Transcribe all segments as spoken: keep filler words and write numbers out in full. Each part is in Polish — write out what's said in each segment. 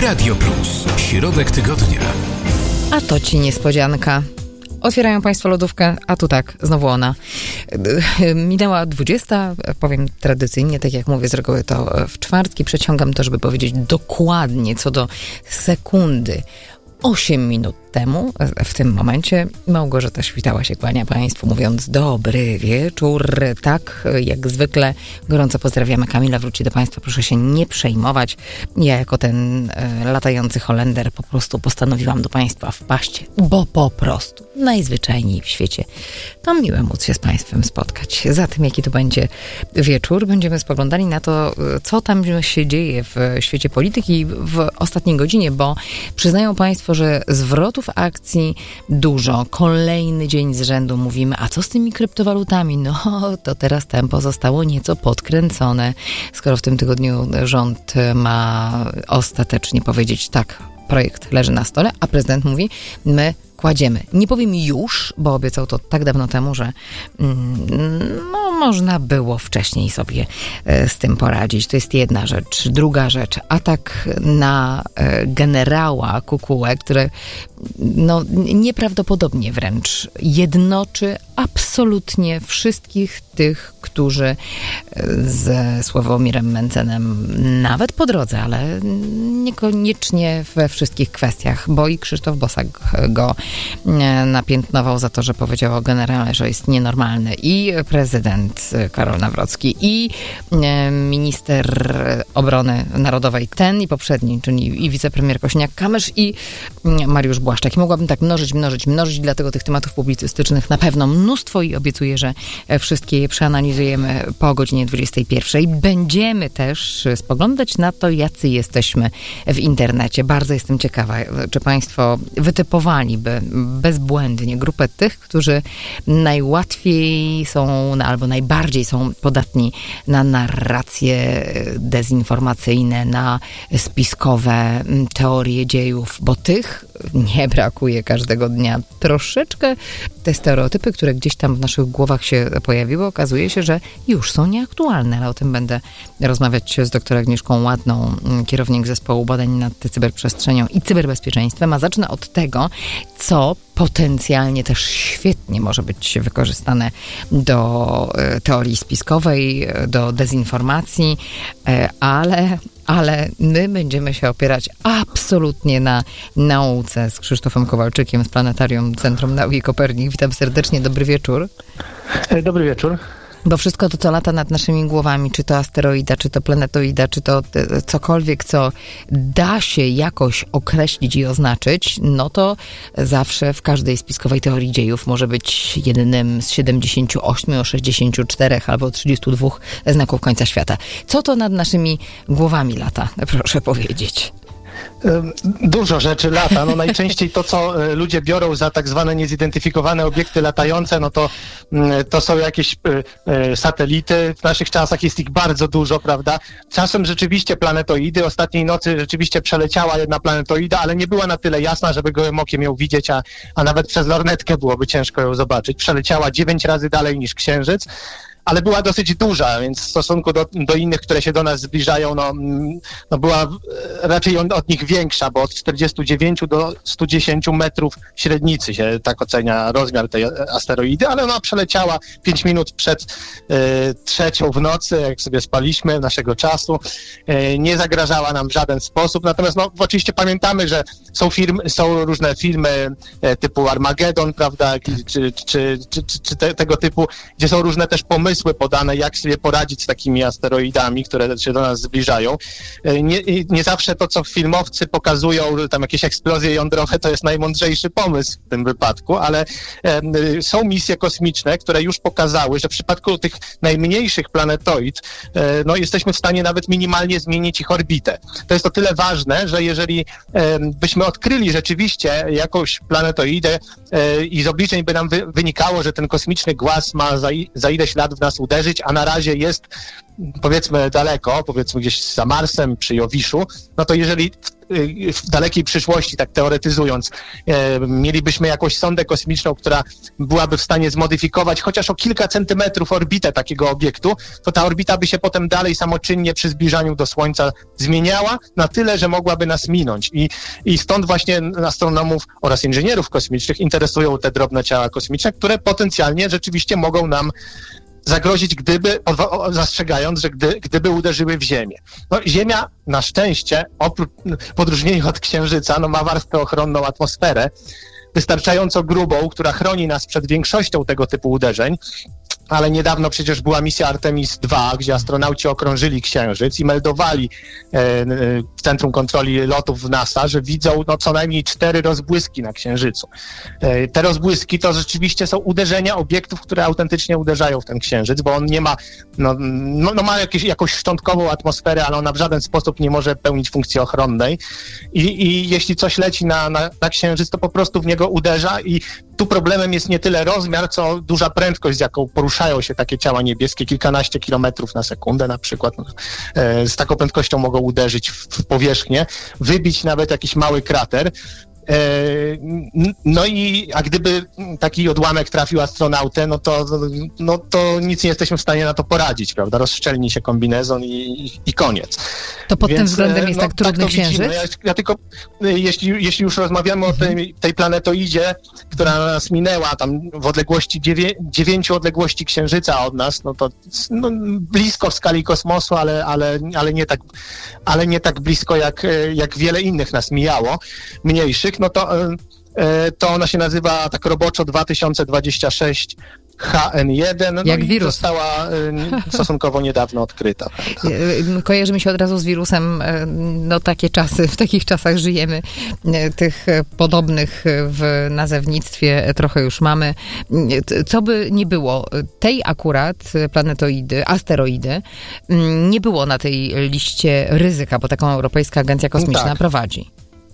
Radio Plus. Środek tygodnia. A to ci niespodzianka. Otwierają Państwo lodówkę, a tu tak, znowu ona. Minęła dwudziesta, powiem tradycyjnie, tak jak mówię z reguły, to w czwartki przeciągam to, żeby powiedzieć dokładnie co do sekundy. Osiem minut temu, w tym momencie, Małgorzata Świtała się kłania Państwu, mówiąc dobry wieczór. Tak, jak zwykle gorąco pozdrawiamy. Kamila wróci do Państwa, proszę się nie przejmować. Ja jako ten e, latający Holender po prostu postanowiłam do Państwa wpaść, bo po prostu najzwyczajniej w świecie to miłe móc się z Państwem spotkać. Zatem jaki to będzie wieczór, będziemy spoglądali na to, co tam się dzieje w świecie polityki w ostatniej godzinie, bo przyznają Państwo, że zwrotów akcji dużo. Kolejny dzień z rzędu mówimy, a co z tymi kryptowalutami? No, to teraz tempo zostało nieco podkręcone. Skoro w tym tygodniu rząd ma ostatecznie powiedzieć tak, projekt leży na stole, a prezydent mówi, my kładziemy. Nie powiem już, bo obiecał to tak dawno temu, że no, można było wcześniej sobie z tym poradzić. To jest jedna rzecz. Druga rzecz, atak na generała Kukułę, który no, nieprawdopodobnie wręcz jednoczy absolutnie wszystkich tych, którzy z Sławomirem Mencenem nawet po drodze, ale niekoniecznie we wszystkich kwestiach, bo i Krzysztof Bosak go napiętnował za to, że powiedział o generale, że jest nienormalny, i prezydent Karol Nawrocki, i minister obrony narodowej, ten i poprzedni, czyli i wicepremier Kosiniak-Kamysz, i Mariusz Błaszczak. I mogłabym tak mnożyć, mnożyć, mnożyć, dlatego tych tematów publicystycznych na pewno mnóstwo i obiecuję, że wszystkie je przeanalizujemy po godzinie dwudziestej pierwszej. Będziemy też spoglądać na to, jacy jesteśmy w internecie. Bardzo jestem ciekawa, czy Państwo wytypowaliby bezbłędnie grupę tych, którzy najłatwiej są, albo najbardziej są podatni na narracje dezinformacyjne, na spiskowe teorie dziejów, bo tych nie brakuje każdego dnia. Troszeczkę te stereotypy, które gdzieś tam w naszych głowach się pojawiły, okazuje się, że już są nieaktualne, ale o tym będę rozmawiać z doktor Agnieszką Ładną, kierownik zespołu badań nad cyberprzestrzenią i cyberbezpieczeństwem, a zacznę od tego, co potencjalnie też świetnie może być wykorzystane do teorii spiskowej, do dezinformacji, ale, ale my będziemy się opierać absolutnie na nauce z Krzysztofem Kowalczykiem z Planetarium Centrum Nauki Kopernik. Witam serdecznie, dobry wieczór. Dobry wieczór. Bo wszystko to, co lata nad naszymi głowami, czy to asteroida, czy to planetoida, czy to cokolwiek, co da się jakoś określić i oznaczyć, no to zawsze w każdej spiskowej teorii dziejów może być jednym z siedemdziesięciu ośmiu, sześćdziesięciu czterech albo trzydziestu dwóch znaków końca świata. Co to nad naszymi głowami lata? Proszę powiedzieć. Dużo rzeczy lata. No najczęściej to, co ludzie biorą za tak zwane niezidentyfikowane obiekty latające, no to, to są jakieś satelity. W naszych czasach jest ich bardzo dużo, prawda? Czasem rzeczywiście planetoidy. Ostatniej nocy rzeczywiście przeleciała jedna planetoida, ale nie była na tyle jasna, żeby gołym okiem ją widzieć, a, a nawet przez lornetkę byłoby ciężko ją zobaczyć. Przeleciała dziewięć razy dalej niż Księżyc, ale była dosyć duża, więc w stosunku do, do innych, które się do nas zbliżają, no, no była raczej od nich większa, bo od czterdziestu dziewięciu do stu dziesięciu metrów średnicy się tak ocenia rozmiar tej asteroidy, ale ona przeleciała pięć minut przed y, trzecią w nocy, jak sobie spaliśmy naszego czasu. Y, nie zagrażała nam w żaden sposób, natomiast no, oczywiście pamiętamy, że są, firmy, są różne filmy y, typu Armageddon, prawda, czy, czy, czy, czy, czy te, tego typu, gdzie są różne też pomysły podane, jak sobie poradzić z takimi asteroidami, które się do nas zbliżają. Nie, nie zawsze to, co filmowcy pokazują, tam jakieś eksplozje jądrowe, to jest najmądrzejszy pomysł w tym wypadku, ale e, są misje kosmiczne, które już pokazały, że w przypadku tych najmniejszych planetoid e, no, jesteśmy w stanie nawet minimalnie zmienić ich orbitę. To jest o tyle ważne, że jeżeli e, byśmy odkryli rzeczywiście jakąś planetoidę e, i z obliczeń by nam wy, wynikało, że ten kosmiczny głaz ma za, za ileś lat w nas uderzyć, a na razie jest powiedzmy daleko, powiedzmy gdzieś za Marsem przy Jowiszu, no to jeżeli w, w dalekiej przyszłości, tak teoretyzując, e, mielibyśmy jakąś sondę kosmiczną, która byłaby w stanie zmodyfikować chociaż o kilka centymetrów orbitę takiego obiektu, to ta orbita by się potem dalej samoczynnie przy zbliżaniu do Słońca zmieniała na tyle, że mogłaby nas minąć. I, i stąd właśnie astronomów oraz inżynierów kosmicznych interesują te drobne ciała kosmiczne, które potencjalnie rzeczywiście mogą nam zagrozić, gdyby, zastrzegając, że gdy, gdyby uderzyły w Ziemię. No, Ziemia na szczęście, oprócz, w odróżnieniu od Księżyca, no, ma warstwę ochronną, atmosferę, wystarczająco grubą, która chroni nas przed większością tego typu uderzeń, ale niedawno przecież była misja Artemis dwa, gdzie astronauci okrążyli Księżyc i meldowali e, w Centrum Kontroli Lotów w NASA, że widzą no, co najmniej cztery rozbłyski na Księżycu. E, te rozbłyski to rzeczywiście są uderzenia obiektów, które autentycznie uderzają w ten Księżyc, bo on nie ma, no, no, no ma jakieś, jakąś szczątkową atmosferę, ale ona w żaden sposób nie może pełnić funkcji ochronnej i, i jeśli coś leci na, na, na Księżyc, to po prostu w niego uderza i tu problemem jest nie tyle rozmiar, co duża prędkość, z jaką poruszają się takie ciała niebieskie, kilkanaście kilometrów na sekundę na przykład. Z taką prędkością mogą uderzyć w, w powierzchnię, wybić nawet jakiś mały krater. No i a gdyby taki odłamek trafił astronautę, no to, no to nic nie jesteśmy w stanie na to poradzić, prawda? Rozszczelni się kombinezon i, i koniec. To pod Więc, tym względem jest no, tak trudny tak Księżyc? Ja, ja tylko, jeśli, jeśli już rozmawiamy mhm. o tej, tej planetoidzie, która nas minęła tam w odległości dziewię, dziewięciu odległości Księżyca od nas, no to no, blisko w skali kosmosu, ale, ale, ale, nie tak, ale nie tak blisko jak, jak wiele innych nas mijało, mniejszych, no to, to ona się nazywa tak roboczo dwa tysiące dwadzieścia sześć H N jeden, no jak i wirus. Została stosunkowo niedawno odkryta. Prawda? Kojarzy mi się od razu z wirusem, no takie czasy, w takich czasach żyjemy, tych podobnych w nazewnictwie trochę już mamy. Co by nie było, tej akurat planetoidy, asteroidy, nie było na tej liście ryzyka, bo taką Europejska Agencja Kosmiczna tak. prowadzi.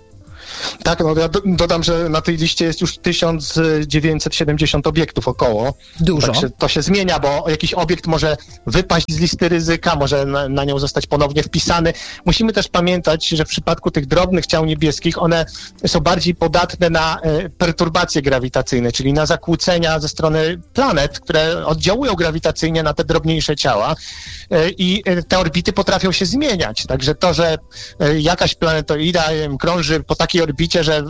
Tak, no ja dodam, że na tej liście jest już tysiąc dziewięćset siedemdziesiąt obiektów około. Dużo. Także to się zmienia, bo jakiś obiekt może wypaść z listy ryzyka, może na, na nią zostać ponownie wpisany. Musimy też pamiętać, że w przypadku tych drobnych ciał niebieskich one są bardziej podatne na e, perturbacje grawitacyjne, czyli na zakłócenia ze strony planet, które oddziałują grawitacyjnie na te drobniejsze ciała e, i te orbity potrafią się zmieniać. Także to, że e, jakaś planetoida e, krąży po takiej orbicie, że,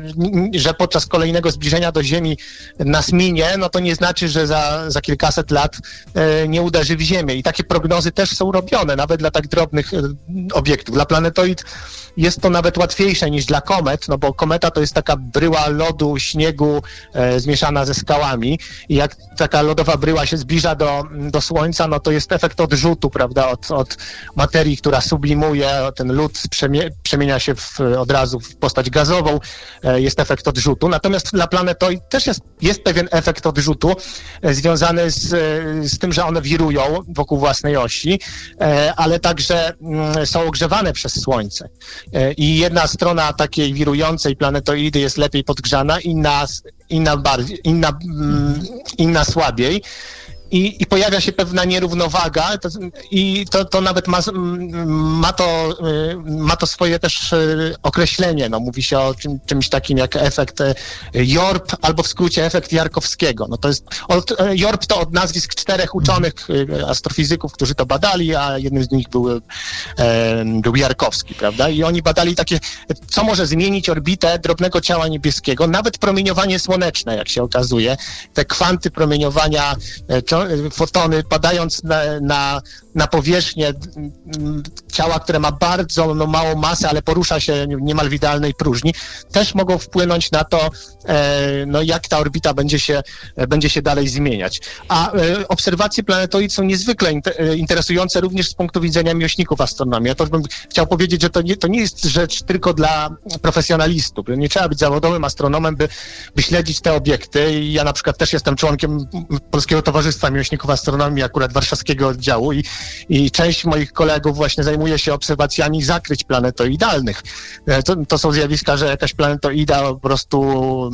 że podczas kolejnego zbliżenia do Ziemi nas minie, no to nie znaczy, że za, za kilkaset lat e, nie uderzy w Ziemię. I takie prognozy też są robione, nawet dla tak drobnych e, obiektów. Dla planetoid jest to nawet łatwiejsze niż dla komet, no bo kometa to jest taka bryła lodu, śniegu e, zmieszana ze skałami i jak taka lodowa bryła się zbliża do, do Słońca, no to jest efekt odrzutu, prawda, od, od materii, która sublimuje, ten lód przemie, przemienia się w, od razu w postać gazową, e, jest efekt odrzutu. Natomiast dla planetoid też jest, jest pewien efekt odrzutu e, związany z, z tym, że one wirują wokół własnej osi, e, ale także m, są ogrzewane przez Słońce. I jedna strona takiej wirującej planetoidy jest lepiej podgrzana, inna, inna, bardziej, inna, inna słabiej. I, I pojawia się pewna nierównowaga to, i to, to nawet ma, ma, to, ma to swoje też określenie. No, mówi się o czym, czymś takim jak efekt Jorp, albo w skrócie efekt Jarkowskiego. No, to jest, od, Jorp to od nazwisk czterech uczonych astrofizyków, którzy to badali, a jednym z nich był, e, był Jarkowski, prawda? I oni badali takie, co może zmienić orbitę drobnego ciała niebieskiego, nawet promieniowanie słoneczne, jak się okazuje. Te kwanty promieniowania, fotony padając na, na, na powierzchnię ciała, które ma bardzo no, małą masę, ale porusza się niemal w idealnej próżni, też mogą wpłynąć na to, e, no, jak ta orbita będzie się, będzie się dalej zmieniać. A e, obserwacje planetoid są niezwykle inter, interesujące również z punktu widzenia miłośników astronomii. Ja to bym chciał powiedzieć, że to nie, to nie jest rzecz tylko dla profesjonalistów. Nie trzeba być zawodowym astronomem, by, by śledzić te obiekty. I ja na przykład też jestem członkiem Polskiego Towarzystwa Miłośników Astronomii, akurat warszawskiego oddziału i I część moich kolegów właśnie zajmuje się obserwacjami zakryć planetoidalnych. To, to są zjawiska, że jakaś planetoida po prostu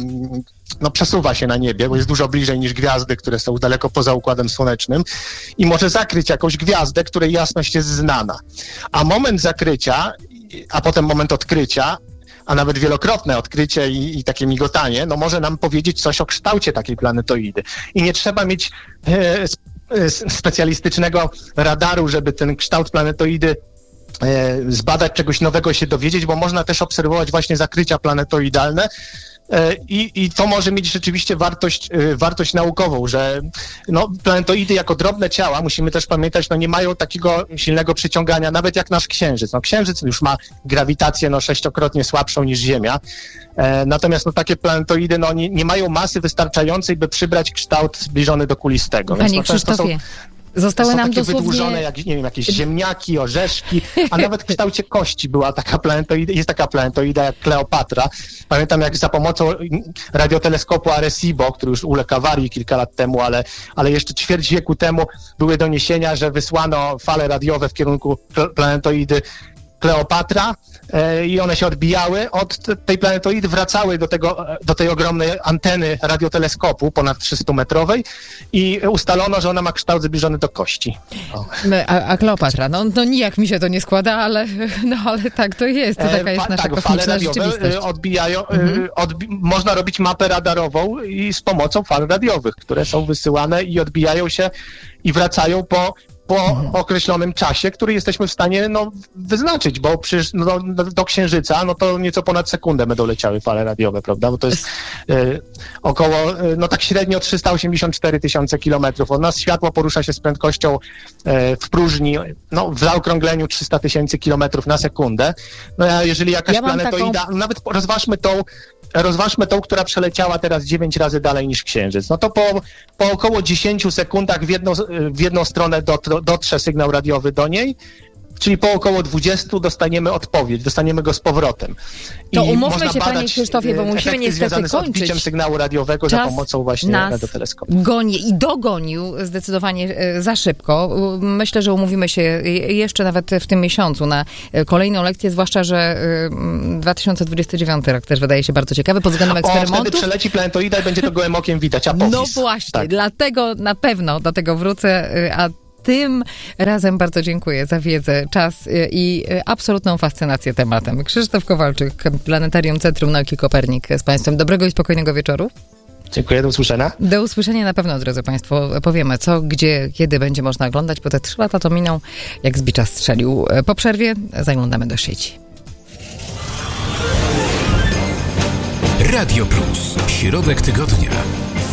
no, przesuwa się na niebie, bo jest dużo bliżej niż gwiazdy, które są daleko poza Układem Słonecznym i może zakryć jakąś gwiazdę, której jasność jest znana. A moment zakrycia, a potem moment odkrycia, a nawet wielokrotne odkrycie i, i takie migotanie, no może nam powiedzieć coś o kształcie takiej planetoidy. I nie trzeba mieć e, e, specjalistycznego radaru, żeby ten kształt planetoidy e, zbadać, czegoś nowego się dowiedzieć, bo można też obserwować właśnie zakrycia planetoidalne. I, I to może mieć rzeczywiście wartość, wartość naukową, że no, planetoidy jako drobne ciała, musimy też pamiętać, no nie mają takiego silnego przyciągania, nawet jak nasz Księżyc. No, Księżyc już ma grawitację no, sześciokrotnie słabszą niż Ziemia, e, natomiast no, takie planetoidy no, nie, nie mają masy wystarczającej, by przybrać kształt zbliżony do kulistego. Panie Więc, no, Krzysztofie, zostały są nam takie dosłownie... wydłużone, jak nie wiem, jakieś ziemniaki, orzeszki, a nawet w kształcie kości była taka planetoida, jest taka planetoida jak Kleopatra. Pamiętam, jak za pomocą radioteleskopu Arecibo, który już uległ awarii kilka lat temu, ale, ale jeszcze ćwierć wieku temu były doniesienia, że wysłano fale radiowe w kierunku planetoidy Kleopatra e, i one się odbijały od tej planetoidy, wracały do, tego, do tej ogromnej anteny radioteleskopu ponad trzystumetrowej i ustalono, że ona ma kształt zbliżony do kości. A, a Kleopatra, no, no nijak mi się to nie składa, ale, no, ale tak to jest, to taka jest e, nasza tak, kosmiczna fale radiowe rzeczywistość. odbijają, mhm. odbi- można robić mapę radarową i z pomocą fal radiowych, które są wysyłane i odbijają się i wracają po po mhm. określonym czasie, który jesteśmy w stanie no, wyznaczyć, bo przecież no, do Księżyca no to nieco ponad sekundę będą leciały fale radiowe, prawda? Bo to jest y, około, y, no tak średnio trzysta osiemdziesiąt cztery tysiące kilometrów. Od nas światło porusza się z prędkością y, w próżni, no w zaokrągleniu trzysta tysięcy kilometrów na sekundę. No a jeżeli jakaś ja planetoida, taką... nawet rozważmy tą Rozważmy tą, która przeleciała teraz dziewięć razy dalej niż Księżyc. No to po, po około dziesięciu sekundach w jedną, w jedną stronę dotrze sygnał radiowy do niej, czyli po około dwudziestu dostaniemy odpowiedź, dostaniemy go z powrotem. To I umówmy się, panie Krzysztofie, bo musimy niestety z odbiciem kończyć. sygnału radiowego Czas za pomocą właśnie radioteleskopu. Goni i dogonił zdecydowanie za szybko. Myślę, że umówimy się jeszcze nawet w tym miesiącu na kolejną lekcję, zwłaszcza, że dwa tysiące dwudziesty dziewiąty rok też wydaje się bardzo ciekawy pod względem eksperymentów. O, wtedy przeleci planetoida i będzie to gołym okiem widać, apofis. No właśnie, tak. Dlatego na pewno do tego wrócę, a tym razem bardzo dziękuję za wiedzę, czas i absolutną fascynację tematem. Krzysztof Kowalczyk, Planetarium Centrum Nauki Kopernik z Państwem. Dobrego i spokojnego wieczoru. Dziękuję, do usłyszenia. Do usłyszenia na pewno, drodzy Państwo. Powiemy co, gdzie, kiedy będzie można oglądać, bo te trzy lata to miną, jak z bicza strzelił. Po przerwie zaglądamy do sieci. Radio Plus. Środek tygodnia.